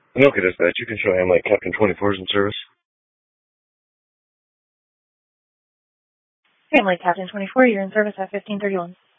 Okay, dispatch. You can show him like Captain 24 is in service. Family Captain 24, you're in service at 1531.